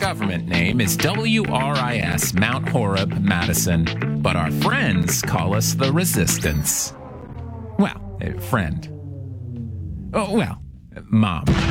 government name is WRIS Mount Horeb, Madison, but our friends call us the Resistance. Well, friend. Oh, well, Mom.